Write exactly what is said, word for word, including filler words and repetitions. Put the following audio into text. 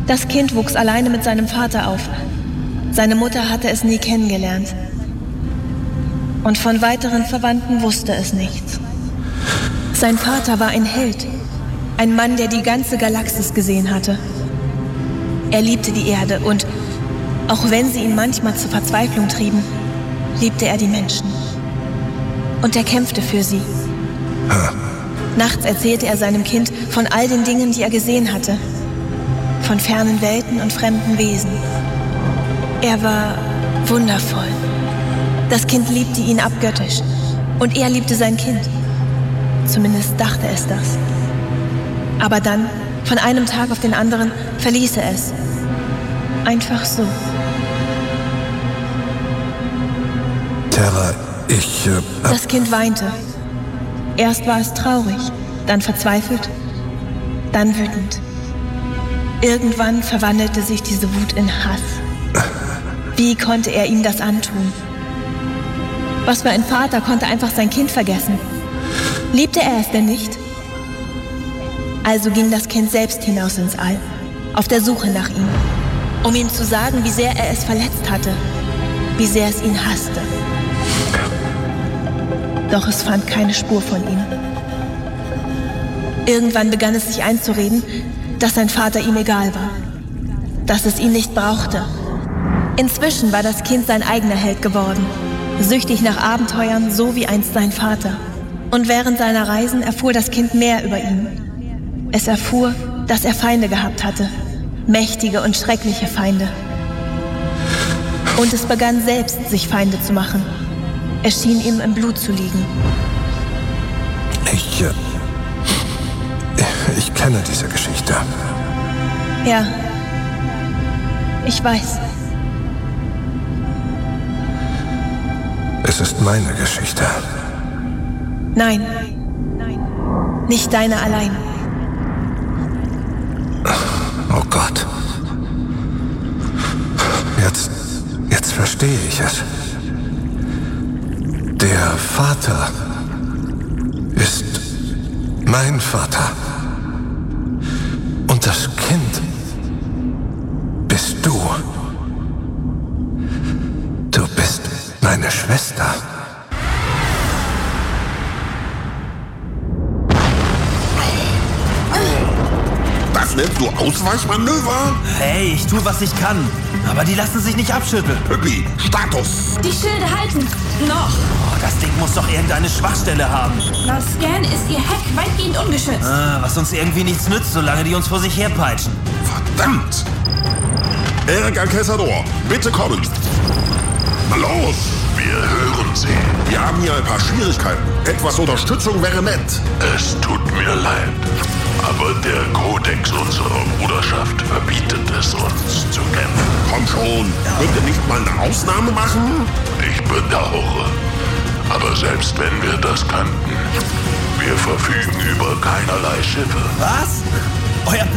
Das Kind wuchs alleine mit seinem Vater auf. Seine Mutter hatte es nie kennengelernt. Und von weiteren Verwandten wusste es nichts. Sein Vater war ein Held, ein Mann, der die ganze Galaxis gesehen hatte. Er liebte die Erde und, auch wenn sie ihn manchmal zur Verzweiflung trieben, liebte er die Menschen. Und er kämpfte für sie. Nachts erzählte er seinem Kind von all den Dingen, die er gesehen hatte. Von fernen Welten und fremden Wesen. Er war wundervoll. Das Kind liebte ihn abgöttisch. Und er liebte sein Kind. Zumindest dachte es das. Aber dann, von einem Tag auf den anderen, verließ er es. Einfach so. Terra, ich... Äh, das Kind weinte. Erst war es traurig, dann verzweifelt, dann wütend. Irgendwann verwandelte sich diese Wut in Hass. Wie konnte er ihm das antun? Was für ein Vater konnte einfach sein Kind vergessen? Liebte er es denn nicht? Also ging das Kind selbst hinaus ins All, auf der Suche nach ihm, um ihm zu sagen, wie sehr er es verletzt hatte, wie sehr es ihn hasste. Doch es fand keine Spur von ihm. Irgendwann begann es sich einzureden, dass sein Vater ihm egal war, dass es ihn nicht brauchte. Inzwischen war das Kind sein eigener Held geworden, süchtig nach Abenteuern, so wie einst sein Vater. Und während seiner Reisen erfuhr das Kind mehr über ihn. Es erfuhr, dass er Feinde gehabt hatte, mächtige und schreckliche Feinde. Und es begann selbst, sich Feinde zu machen. Es schien ihm im Blut zu liegen. Ich, äh, ich kenne diese Geschichte. Ja, ich weiß. Es ist meine Geschichte. Nein, nicht deine allein. Oh Gott. Jetzt, jetzt verstehe ich es. Der Vater ist mein Vater. Und das Kind bist du. Du bist meine Schwester. Das nennst du Ausweichmanöver? Hey, ich tue, was ich kann. Aber die lassen sich nicht abschütteln. Püppi, Status. Die Schilde halten. Noch. Oh, das Ding muss doch irgendeine Schwachstelle haben. Laut Scan ist ihr Heck weitgehend ungeschützt. Ah, was uns irgendwie nichts nützt, solange die uns vor sich herpeitschen. Verdammt! Erika Quesador, bitte kommen. Na los! Wir hören Sie. Wir haben hier ein paar Schwierigkeiten. Etwas Unterstützung wäre nett. Es tut mir leid, aber der Kodex unserer Bruderschaft verbietet es uns zu kämpfen. Komm schon, könnt ihr nicht mal eine Ausnahme machen? Ich bedauere, aber selbst wenn wir das könnten, wir verfügen über keinerlei Schiffe. Was? Euer